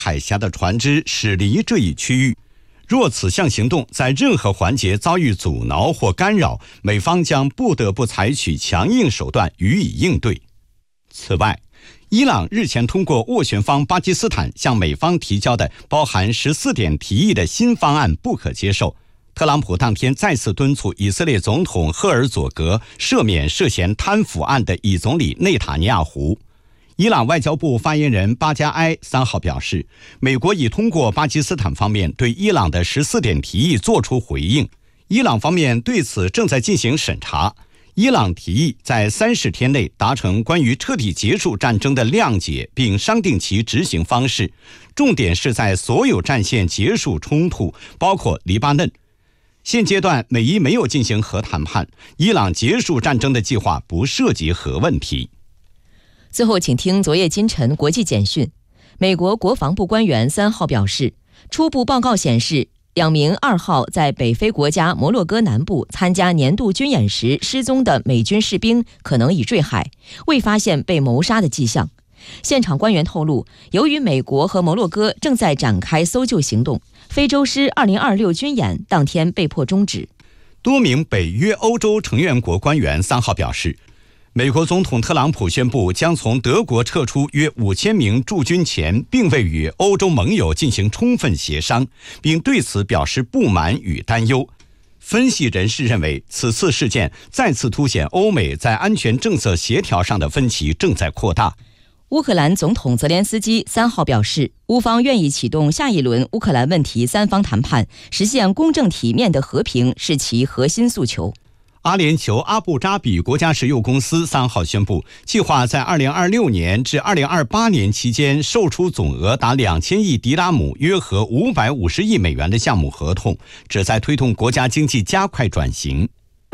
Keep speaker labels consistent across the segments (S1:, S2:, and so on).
S1: 海峡的船只驶离这一区域。若此项行动在任何环节遭遇阻挠或干扰，美方将不得不采取强硬手段予以应对。此外，伊朗日前通过斡旋方巴基斯坦向美方提交的包含14点提议的新方案不可接受。特朗普当天再次敦促以色列总统赫尔佐格赦免涉嫌贪腐案的以总理内塔尼亚胡。伊朗外交部发言人巴加埃3号表示，美国已通过巴基斯坦方面对伊朗的14点提议作出回应，伊朗方面对此正在进行审查。伊朗提议在30天内达成关于彻底结束战争的谅解，并商定其执行方式，重点是在所有战线结束冲突，包括黎巴嫩。现阶段美伊没有进行核谈判，伊朗结束战争的计划不涉及核问题。
S2: 最后请听昨夜今晨国际简讯。美国国防部官员3号表示，初步报告显示2名2号在北非国家摩洛哥南部参加年度军演时失踪的美军士兵可能已坠海，未发现被谋杀的迹象。现场官员透露，由于美国和摩洛哥正在展开搜救行动，非洲狮2026军演当天被迫终止。
S1: 多名北约欧洲成员国官员3号表示，美国总统特朗普宣布将从德国撤出约5000名驻军前，并未与欧洲盟友进行充分协商，并对此表示不满与担忧。分析人士认为，此次事件再次凸显欧美在安全政策协调上的分歧正在扩大。
S2: 乌克兰总统泽连斯基3号表示，乌方愿意启动下一轮乌克兰问题3方谈判，实现公正体面的和平是其核心诉求。
S1: 阿联酋阿布扎比国家石油公司3号宣布，计划在2026年至2028年期间售出总额达2000亿迪拉姆，约合550亿美元的项目合同，旨在推动国家经济加快转型。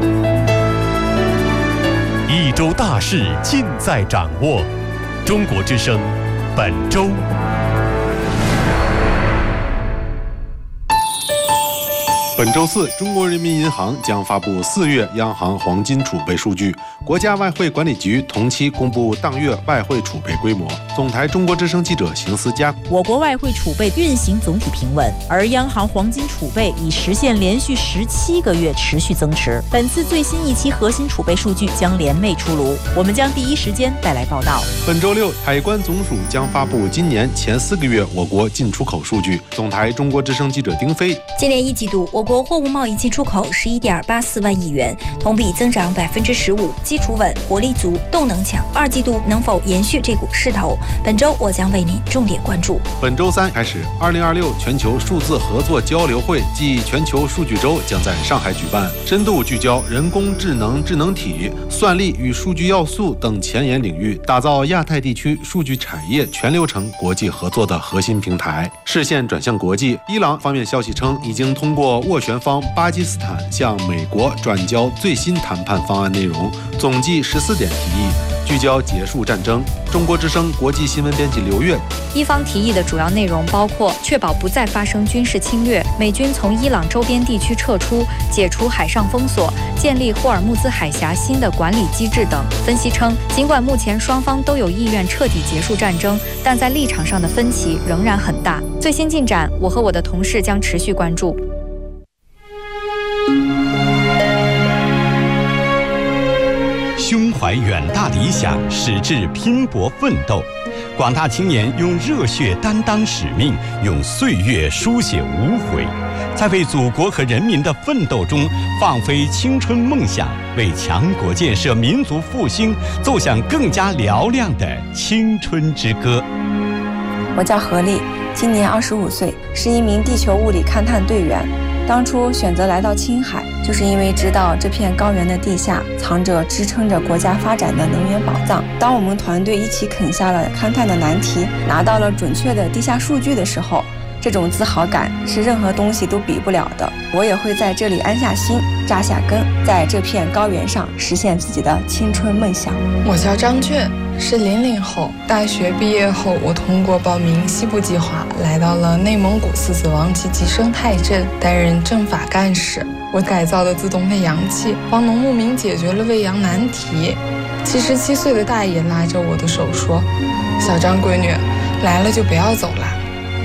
S3: 一周大事尽在掌握，中国之声本周。
S4: 本周四，中国人民银行将发布4月央行黄金储备数据。国家外汇管理局同期公布当月外汇储备规模。总台中国之声记者邢思佳。
S5: 我国外汇储备运行总体平稳，而央行黄金储备已实现连续17个月持续增持。本次最新一期核心储备数据将联袂出炉，我们将第一时间带来报道。
S4: 本周六，海关总署将发布今年前4个月我国进出口数据。总台中国之声记者丁飞。
S6: 今年1季度，我国货物贸易进出口11.84万亿元，同比增长15%，基础稳，活力足，动能强。2季度能否延续这股势头？本周我将为您重点关注。
S4: 本周3开始，2026全球数字合作交流会暨全球数据周将在上海举办，深度聚焦人工智能、智能体、算力与数据要素等前沿领域，打造亚太地区数据产业全流程国际合作的核心平台。视线转向国际，伊朗方面消息称，已经通过斡旋方巴基斯坦向美国转交最新谈判方案内容，总计14点提议，聚焦结束战争。中国之声国际新闻编辑刘月。
S7: 伊方提议的主要内容包括确保不再发生军事侵略，美军从伊朗周边地区撤出，解除海上封锁，建立霍尔木兹海峡新的管理机制等。分析称，尽管目前双方都有意愿彻底结束战争，但在立场上的分歧仍然很大。最新进展，我和我的同事将持续关注。
S1: 胸怀远大理想，矢志拼搏奋斗，广大青年用热血担当使命，用岁月书写无悔，在为祖国和人民的奋斗中放飞青春梦想，为强国建设、民族复兴奏响更加嘹亮的青春之歌。
S8: 我叫何丽，今年25岁，是一名地球物理勘探队员。当初选择来到青海，就是因为知道这片高原的地下藏着支撑着国家发展的能源宝藏。当我们团队一起啃下了勘探的难题，拿到了准确的地下数据的时候，这种自豪感是任何东西都比不了的。我也会在这里安下心，扎下根，在这片高原上实现自己的青春梦想。
S9: 我叫张俊，是00后，大学毕业后，我通过报名西部计划，来到了内蒙古狮子王集集生态镇，担任政法干事。我改造的自动喂羊器，帮农牧民解决了喂羊难题。77岁的大爷拉着我的手说：“小张闺女，来了就不要走了，